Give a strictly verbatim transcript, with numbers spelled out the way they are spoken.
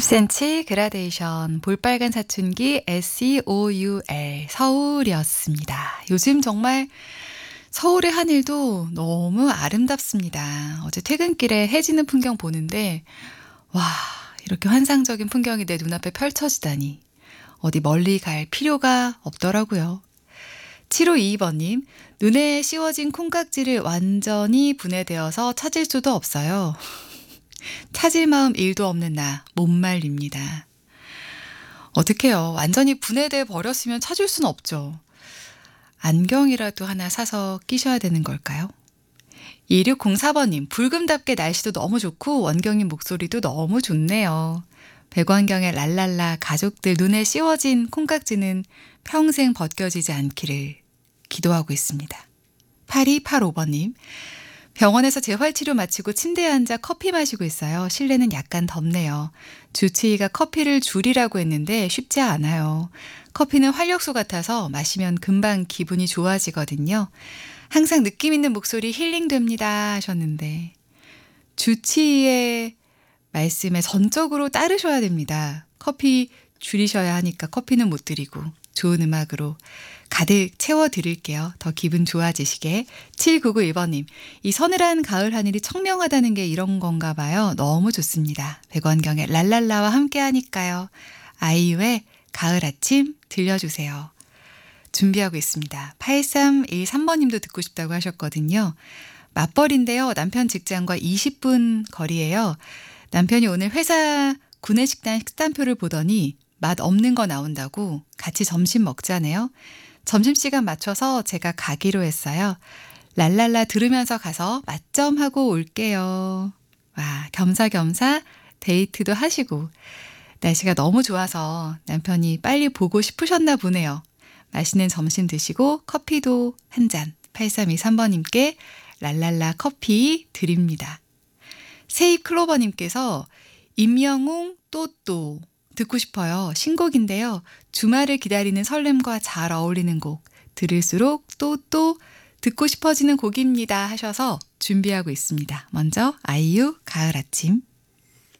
십 센티미터 그라데이션 볼빨간 사춘기 세울 서울이었습니다. 요즘 정말 서울의 하늘도 너무 아름답습니다. 어제 퇴근길에 해 지는 풍경 보는데 와, 이렇게 환상적인 풍경이 내 눈앞에 펼쳐지다니 어디 멀리 갈 필요가 없더라고요. 칠오이이 번님, 눈에 씌워진 콩깍지를 완전히 분해되어서 찾을 수도 없어요. 찾을 마음 일도 없는 나 못 말립니다. 어떡해요. 완전히 분해돼 버렸으면 찾을 수는 없죠. 안경이라도 하나 사서 끼셔야 되는 걸까요? 이육공사 번님, 불금답게 날씨도 너무 좋고 원경님 목소리도 너무 좋네요. 백원경의 랄랄라 가족들 눈에 씌워진 콩깍지는 평생 벗겨지지 않기를 기도하고 있습니다. 팔이팔오 번님, 병원에서 재활치료 마치고 침대에 앉아 커피 마시고 있어요. 실내는 약간 덥네요. 주치의가 커피를 줄이라고 했는데 쉽지 않아요. 커피는 활력소 같아서 마시면 금방 기분이 좋아지거든요. 항상 느낌 있는 목소리 힐링됩니다 하셨는데 주치의의 말씀에 전적으로 따르셔야 됩니다. 커피 줄이셔야 하니까 커피는 못 드리고 좋은 음악으로 가득 채워드릴게요. 더 기분 좋아지시게. 칠구구일 번님, 이 서늘한 가을 하늘이 청명하다는 게 이런 건가 봐요. 너무 좋습니다. 백원경의 랄랄라와 함께 하니까요. 아이유의 가을 아침 들려주세요. 준비하고 있습니다. 팔삼일삼 번님도 듣고 싶다고 하셨거든요. 맞벌인데요. 남편 직장과 이십 분 거리예요. 남편이 오늘 회사 구내식당 식단표를 보더니 맛 없는 거 나온다고 같이 점심 먹자네요. 점심시간 맞춰서 제가 가기로 했어요. 랄랄라 들으면서 가서 맛점하고 올게요. 와, 겸사겸사 데이트도 하시고 날씨가 너무 좋아서 남편이 빨리 보고 싶으셨나 보네요. 맛있는 점심 드시고 커피도 한 잔. 팔삼이삼 번님께 랄랄라 커피 드립니다. 세이클로버님께서 임영웅 또또 듣고 싶어요. 신곡인데요. 주말을 기다리는 설렘과 잘 어울리는 곡. 들을수록 또 또 듣고 싶어지는 곡입니다 하셔서 준비하고 있습니다. 먼저 아이유 가을 아침.